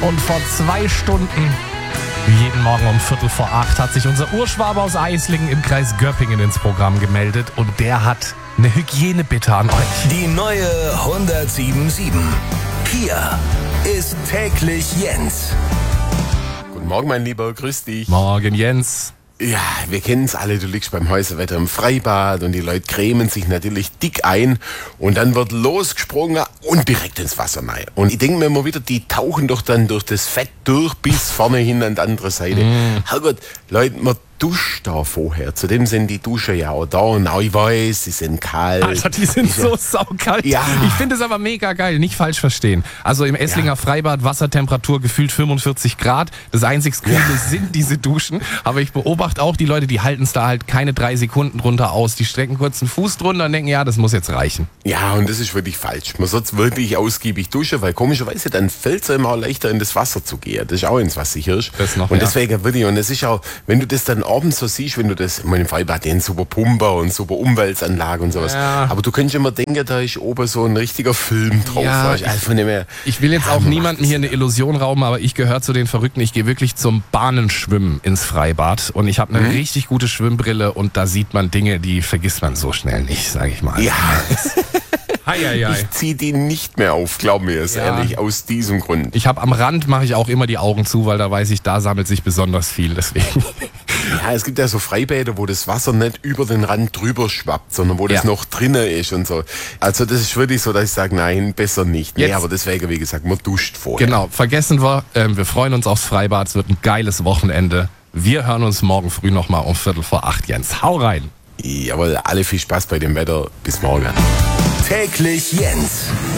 Und vor 2 Stunden, jeden Morgen um 7:45, hat sich unser Urschwabe aus Eislingen im Kreis Göppingen ins Programm gemeldet. Und der hat eine Hygienebitte an euch. Die neue 107.7. Hier ist täglich Jens. Guten Morgen, mein Lieber, grüß dich. Morgen, Jens. Ja, wir kennen es alle, du liegst beim Häuserwetter im Freibad und die Leute cremen sich natürlich dick ein und dann wird losgesprungen und direkt ins Wasser rein. Und ich denke mir immer wieder, die tauchen doch dann durch das Fett durch bis vorne hin an die andere Seite. Herrgott, Leute, man duscht da vorher. Zudem sind die Duschen ja auch da und auch ich weiß, sie sind kalt. Alter, die sind so saukalt. Ja. Ich finde es aber mega geil, nicht falsch verstehen. Also im Esslinger Freibad, Wassertemperatur gefühlt 45 Grad. Das einzig Kühle sind diese Duschen. Aber ich beobachte auch die Leute, die halten es da halt keine 3 Sekunden drunter aus. Die strecken kurz einen Fuß drunter und denken, ja, das muss jetzt reichen. Ja, und das ist wirklich falsch. Man sollte wirklich ausgiebig duschen, weil komischerweise dann fällt es einem auch leichter in das Wasser zu gehen. Das ist auch ins Wasser Hirsch. Das noch, und ja. deswegen wirklich, und es ist auch, wenn du das dann abends so siehst, wenn du das, ich meine, im Freibad den super Pumper und super Umweltanlage und sowas. Ja. Aber du könntest immer denken, da ist oben so ein richtiger Film drauf. Ja, weißt du? Also von dem her, Ich will jetzt auch niemandem hier eine Illusion rauben, aber ich gehöre zu den Verrückten. Ich gehe wirklich zum Bahnenschwimmen ins Freibad und ich habe eine richtig gute Schwimmbrille und da sieht man Dinge, die vergisst man so schnell nicht, sage ich mal. Ja, Ich ich ziehe die nicht mehr auf, glaub mir es, Ja. ehrlich, aus diesem Grund. habe am Rand, mache ich auch immer die Augen zu, weil da weiß ich, da sammelt sich besonders viel, deswegen. Ja, es gibt ja so Freibäder, wo das Wasser nicht über den Rand drüber schwappt, sondern wo das Ja. noch drinnen ist und so. Also das ist wirklich so, dass ich sage, nein, besser nicht. Nee, Jetzt- aber deswegen, wie gesagt, man duscht vorher. Genau, vergessen wir freuen uns aufs Freibad, es wird ein geiles Wochenende. Wir hören uns morgen früh nochmal um 7:45, Jens. Hau rein! Jawohl, alle viel Spaß bei dem Wetter. Bis morgen. Täglich Jens.